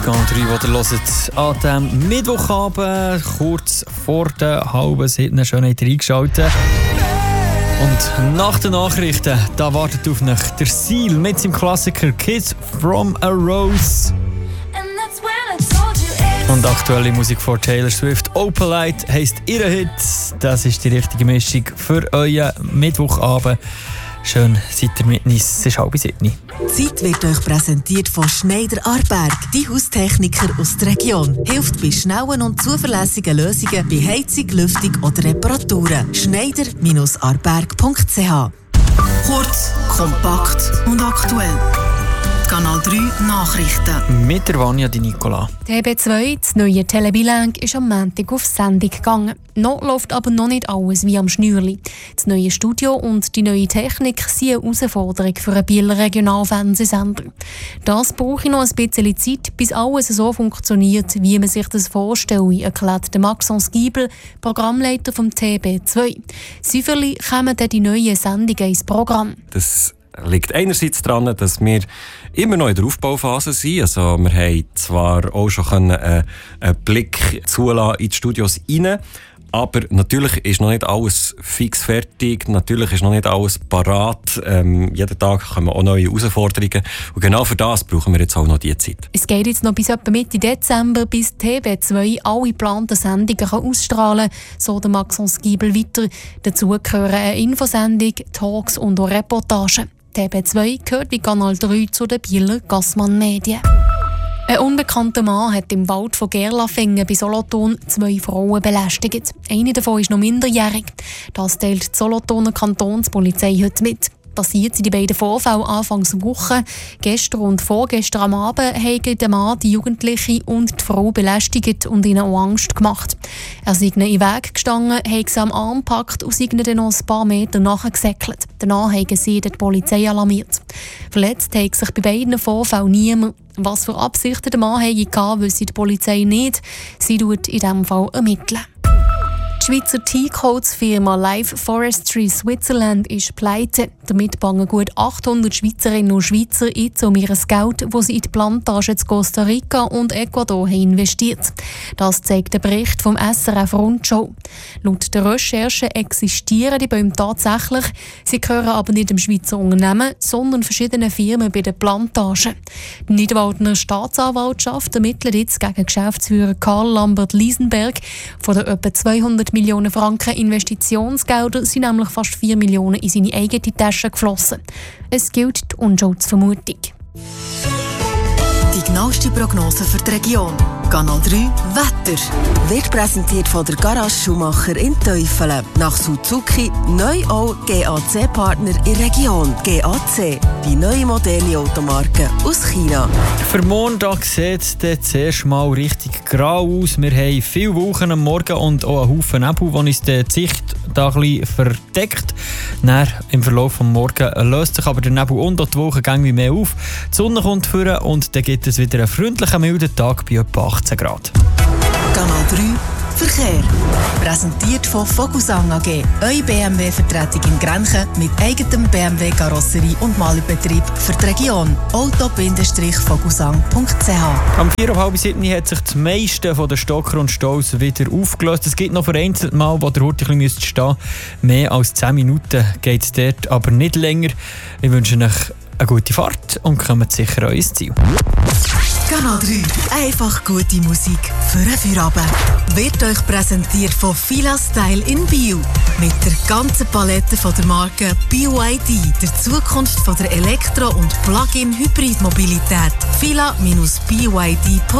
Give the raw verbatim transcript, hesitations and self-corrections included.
Kanal drei, die ihr hört, an diesem Mittwochabend, kurz vor der halben sieben, schön habt ihr eingeschaltet. Und nach den Nachrichten, da wartet auf euch der Seal mit seinem Klassiker Kiss from a Rose. Und aktuelle Musik von Taylor Swift. Opalite heisst ihre Hit. Das ist die richtige Mischung für euren Mittwochabend. Schön seid ihr mit uns. Es ist halb sieben. Die Zeit wird euch präsentiert von Schneider Aarberg, die Haustechniker aus der Region. Hilft bei schnellen und zuverlässigen Lösungen bei Heizung, Lüftung oder Reparaturen. schneider Aarberg punkt c h. Kurz, kompakt und aktuell. Kanal drei Nachrichten. Mit der Vanja Di Nicola. T B zwei, das neue Telebilang, ist am Montag auf Sendung gegangen. Noch läuft aber noch nicht alles wie am Schnürli. Das neue Studio und die neue Technik sind eine Herausforderung für einen Bieler Regionalfernsehsender. Das brauche ich noch ein bisschen Zeit, bis alles so funktioniert, wie man sich das vorstellt, erklärt Maxence Giebel, Programmleiter vom T B zwei. Säuferli kommen dann die neuen Sendungen ins Programm. Das liegt einerseits daran, dass wir immer noch in der Aufbauphase sind. Also wir haben zwar auch schon können, äh, einen Blick zulassen in die Studios rein, aber natürlich ist noch nicht alles fix fertig, natürlich ist noch nicht alles parat. Ähm, jeden Tag kommen auch neue Herausforderungen und genau für das brauchen wir jetzt auch noch diese Zeit. Es geht jetzt noch bis etwa Mitte Dezember, bis T B zwei alle geplanten Sendungen kann ausstrahlen kann, so der Maxence Giebel weiter. Dazu gehören eine Infosendung, Talks und auch Reportagen. T B zwei gehört wie Kanal drei zu den Bieler Gassmann Medien. Ein unbekannter Mann hat im Wald von Gerlafingen bei Solothurn zwei Frauen belästigt. Eine davon ist noch minderjährig. Das teilt die Solothurner Kantonspolizei heute mit. Passiert sind die beiden Vorfälle anfangs Woche. Gestern und vorgestern am Abend haben der Mann die Jugendliche und die Frau belästigt und ihnen auch Angst gemacht. Er sei ihnen in den Weg gestanden, hat sie am Arm gepackt und sei ihnen noch ein paar Meter nachgesäckelt. Danach haben sie die Polizei alarmiert. Verletzt hat sich bei beiden Vorfällen niemand. Was für Absichten der Mann hatte, wisse die Polizei nicht. Sie tut in diesem Fall ermitteln. Die Schweizer Teakholz-Firma Life Forestry Switzerland ist pleite. Damit bangen gut achthundert Schweizerinnen und Schweizer jetzt um ihr Geld, das sie in die Plantagen in Costa Rica und Ecuador haben investiert. Das zeigt der Bericht vom S R F Rundschau. Laut der Recherche existieren die Bäume tatsächlich. Sie gehören aber nicht dem Schweizer Unternehmen, sondern verschiedenen Firmen bei den Plantagen. Die Nidwaldner Staatsanwaltschaft ermittelt jetzt gegen Geschäftsführer Karl Lambert-Liesenberg. Von den etwa zweihundert Millionen Franken Investitionsgelder sind nämlich fast vier Millionen in seine eigene Tasche geflossen. Es gilt die Unschuldsvermutung. Die genaueste Prognose für die Region. Kanal drei Wetter. Wird präsentiert von der Garage Schumacher in Teufelen. Nach Suzuki neu auch G A C-Partner in der Region. G A C, die neue moderne Automarke aus China. Für Montag sieht es zuerst mal richtig grau aus. Wir haben viele Wolken am Morgen und auch einen Haufen Nebel, der uns die Sicht da ein bisschen verdeckt. Dann, im Verlauf des Morgens löst sich aber der Nebel und auch die Wolken gehen mehr auf. Die Sonne kommt vor und dann gibt es wieder einen freundlichen, milden Tag bei etwa achtzehn Grad. Kanal drei Verkehr. Präsentiert von Vogelsang A G. Eure B M W-Vertretung in Grenchen mit eigenem B M W-Karosserie und Malerbetrieb für die Region. auto Vogelsang punkt c h. Am vier Uhr halb sieben hat sich das meiste von den Stocker und Staus wieder aufgelöst. Es gibt noch vereinzelt Mal, wo der Hut ein bisschen stehen müsste. Mehr als zehn Minuten geht es dort, aber nicht länger. Ich wünsche euch eine gute Fahrt und kommt sicher an euer Ziel. Kanal drei. Einfach gute Musik für einen Feierabend. Wird euch präsentiert von Fila Style in Bio. Mit der ganzen Palette von der Marke B Y D. Der Zukunft von der Elektro- und Plug-in-Hybrid-Mobilität. fila Bindestrich b y d punkt